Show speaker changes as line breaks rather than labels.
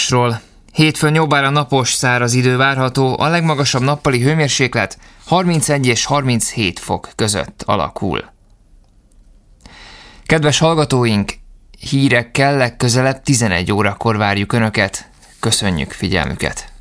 időjárásról. Hétfőn jobbára napos, száraz idő várható, a legmagasabb nappali hőmérséklet 31 és 37 fok között alakul. Kedves hallgatóink, hírekkel legközelebb 11 órakor várjuk Önöket. Köszönjük figyelmüket!